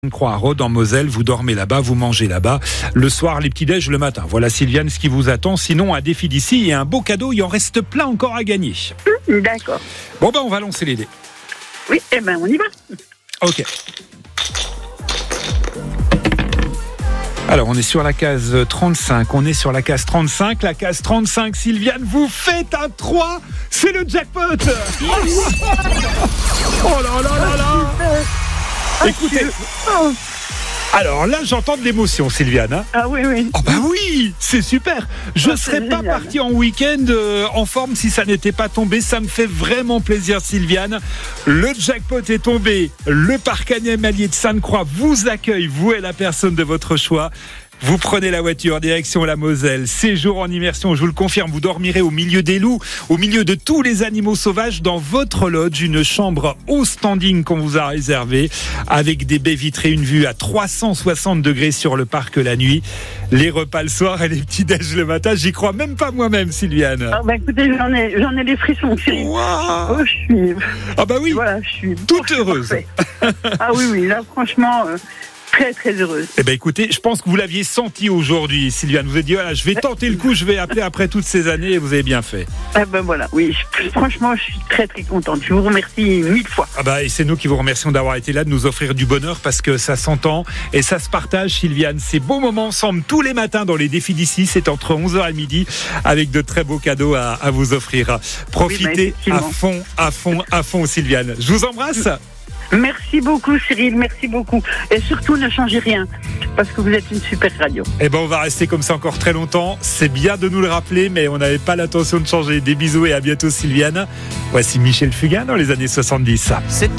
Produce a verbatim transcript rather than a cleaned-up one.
Croix à Rhodes en Moselle, vous dormez là-bas, vous mangez là-bas, le soir, les petits-déj le matin. Voilà Sylviane ce qui vous attend, sinon un défi d'ici et un beau cadeau, il en reste plein encore à gagner. D'accord. Bon ben on va lancer les dés. Oui, eh ben on y va. Ok. Alors on est sur la case trente-cinq, on est sur la case trente-cinq, la case trente-cinq, Sylviane, vous faites un trois, c'est le jackpot. Yes. Oh là là là là. Écoutez, alors là j'entends de l'émotion, Sylviane. Hein, ah oui, oui. Oh bah oui, c'est super. Je ne oh, serais pas génial. parti en week-end euh, en forme si ça n'était pas tombé. Ça me fait vraiment plaisir, Sylviane. Le jackpot est tombé. Le parc animalier de Sainte-Croix vous accueille, vous et la personne de votre choix. Vous prenez la voiture, direction la Moselle, séjour en immersion, je vous le confirme, vous dormirez au milieu des loups, au milieu de tous les animaux sauvages, dans votre lodge, une chambre au standing qu'on vous a réservée, avec des baies vitrées, une vue à trois cent soixante degrés sur le parc la nuit, les repas le soir et les petits déj le matin, j'y crois même pas moi-même, Sylviane. Ah bah écoutez, j'en ai, j'en ai des frissons. Wow. Oh, je suis... Ah bah oui, voilà, je suis toute heureuse. Ah oui, oui, là franchement... Euh... Très très heureuse. Eh ben écoutez, je pense que vous l'aviez senti aujourd'hui, Sylviane. Vous avez dit voilà, je vais tenter le coup, je vais appeler après toutes ces années et vous avez bien fait. Ah ben voilà, oui. Je, franchement, je suis très très contente. Je vous remercie mille fois. Ah bah et c'est nous qui vous remercions d'avoir été là, de nous offrir du bonheur parce que ça s'entend et ça se partage, Sylviane. Ces beaux moments ensemble tous les matins dans les défis d'ici, c'est entre onze heures et midi avec de très beaux cadeaux à, à vous offrir. Profitez oui, bah, à fond, à fond, à fond, Sylviane. Je vous embrasse. Merci beaucoup Cyril, merci beaucoup. Et surtout ne changez rien, parce que vous êtes une super radio. Eh ben on va rester comme ça encore très longtemps. C'est bien de nous le rappeler, mais on n'avait pas l'intention de changer. Des bisous et à bientôt Sylviane. Voici Michel Fugain dans les années soixante-dix. C'est